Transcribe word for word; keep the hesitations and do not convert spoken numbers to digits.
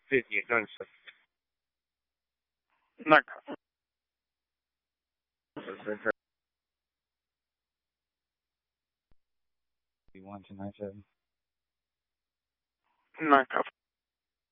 自己认识。 那个是是。You want to know? 那个。